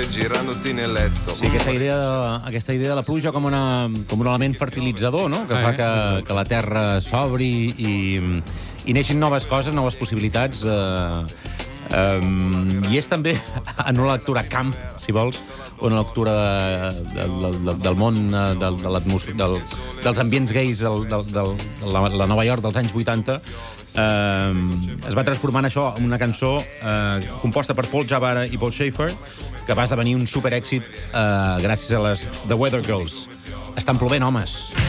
girandoti nel letto. Sí, aquesta idea de la pluja com un element fertilitzador, no? Que fa que la terra s'obri i neixin noves coses, noves possibilitats. I és també en una lectura camp, si vols, o una lectura del món, dels ambients gais de la Nova York dels anys 80, es va transformar en això, en una cançó composta per Paul Jabara i Paul Schaefer, que va esdevenir un superèxit gràcies a les The Weather Girls. Estan plovent, homes.